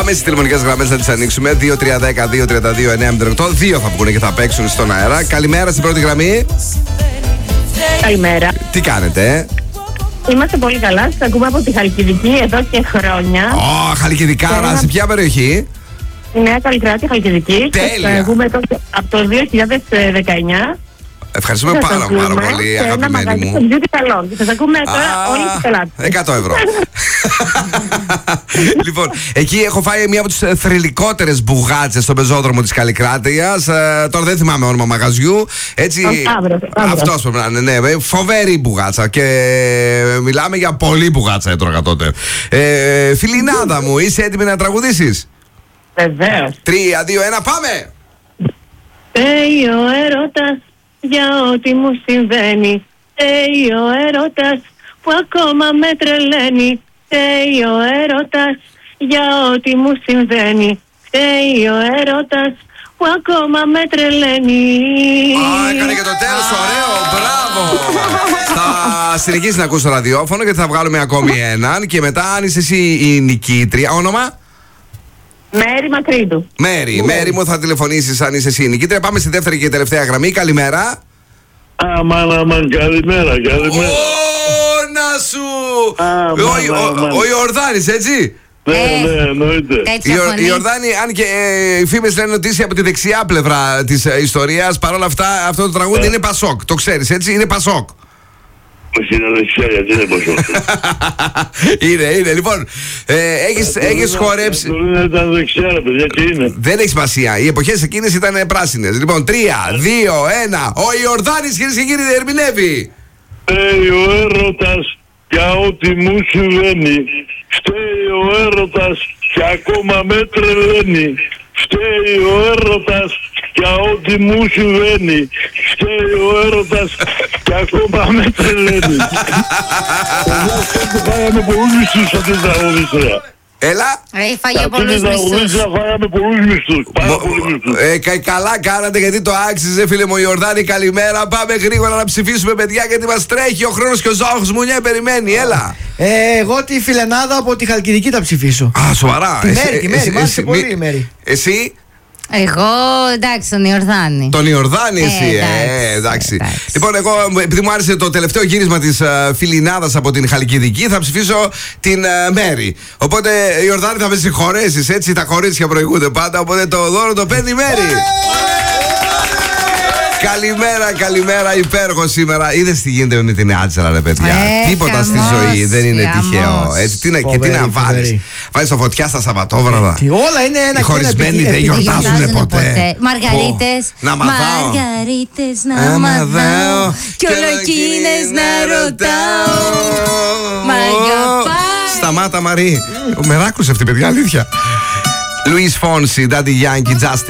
Πάμε στις τηλεφωνικές γραμμές να τις ανοίξουμε. 2-3-10-2-32-9-08. Δύο θα βγουν και θα παίξουν στον αέρα. Καλημέρα στην πρώτη γραμμή. Καλημέρα. Τι κάνετε? Είμαστε πολύ καλά. Σας ακούμε από τη Χαλκιδική εδώ και χρόνια. Χαλκιδικάρα, σε ποια περιοχή? Η Νέα Καλλικράτη, Χαλκιδική. Τέλεια. Σας ακούμε από το 2019. Ευχαριστούμε πάρα πολύ, αγαπημένη μου. Στο beauty salon. Σας ακούμε τώρα όλοι οι πελάτες. 100 ευρώ. Λοιπόν, εκεί έχω φάει μία από τις θρυλικότερες μπουγάτσες στον πεζόδρομο της Καλλικράτειας. Τώρα δεν θυμάμαι όνομα μαγαζιού. Έτσι, αυτός πρέπει να είναι, ναι. Φοβερή μπουγάτσα. Και μιλάμε για πολύ μπουγάτσα έτρωγα τότε. Φιλινάδα μου, είσαι έτοιμη να τραγουδήσεις? Βεβαίως. 3, 2, 1, πάμε! Ο έρωτας για ό,τι μου συμβαίνει. Ο έρωτας που ακόμα με τρελαίνει. Ο έρωτας για ό,τι μου συμβαίνει. Ο έρωτας που ακόμα με τρελαίνει. Έκανε και το τέλος, ωραίο, μπράβο! Θα συνεχίσεις να ακούς το ραδιόφωνο γιατί θα βγάλουμε ακόμη έναν. Και μετά, αν είσαι εσύ η νικήτρια, όνομα? Μέρη Μακρύντου. Μέρη μου, θα τηλεφωνήσεις αν είσαι εσύ η νικήτρια. Πάμε στη δεύτερη και τελευταία γραμμή. Καλημέρα. Αμάν, καλημέρα. Να σου! Ο Ιορδάνης, έτσι? Ναι, εννοείται. Η Ιορδάνη, αν και οι φήμες λένε ότι είσαι από τη δεξιά πλευρά της ιστορίας, παρόλα αυτά αυτό το τραγούδι είναι Πασόκ. Το ξέρεις, έτσι? Είναι Πασόκ. Όχι, είναι δεξιά, γιατί είναι Πασόκ. Είναι, λοιπόν. Έχεις χορέψει. Ήταν δεξιά, ρε παιδιά, και είναι. Δεν έχει σημασία. Οι εποχές εκείνες ήταν πράσινες. Λοιπόν, 3, 2, 1. Ο Ιορδάνης, κυρίες και κύριοι, ερμηνεύει. Ο έρωτας για ό,τι μου συμβαίνει. Φταίει ο έρωτας και ακόμα με τρελαίνει. Φταίει ο έρωτας για ό,τι μου συμβαίνει. Φταίει ο έρωτας και ακόμα με τρελαίνει. Φάγαμε πολλούς μισθούς αυτή την τραγουδίστρια. Έλα. Φάγε πολλούς μισθούς. Φάγαμε πολλούς μισθούς. Καλά κάνατε γιατί το άξιζε, φίλε μου. Ιορδάνη, καλημέρα. Πάμε γρήγορα να ψηφίσουμε, παιδιά, γιατί μας τρέχει ο χρόνος και ο ζώος μου περιμένει. Έλα. Εγώ τη Φιλενάδα από τη Χαλκιδική θα ψηφίσω. Α, σοβαρά. Τη Μέρη, μ' άρεσε πολύ η Μέρη. Εσύ? Εγώ, εντάξει, τον Ιορδάνη. Τον Ιορδάνη εσύ, εντάξει. Λοιπόν, εγώ, επειδή μου άρεσε το τελευταίο γύρισμα της Φιλινάδας από την Χαλκιδική, θα ψηφίσω την Μέρη. Οπότε, Ιορδάνη, θα με συγχωρέσεις, έτσι, τα κορίτσια προηγούνται πάντα, οπότε το δώρο το παίρνει η Μέρη. Καλημέρα, υπέροχο σήμερα. Είδες τι γίνεται με την Άτζελα, ρε παιδιά. Τίποτα στη ζωή δεν είναι τυχαίο. Έτσι, τι να βάλεις. Βάζεις το φωτιά στα Σαββατόβραδα. Όλα είναι ένα. Οι χωρισμένοι δεν γιορτάζουν ποτέ. Μαργαρίτες να μαδάω κι ολοκίνες να ρωτάω. Σταμάτα, Μαρή. Με ράκουσε αυτή, παιδιά, αλήθεια. Λουίς Φόνσι, Daddy Yankee, Justin.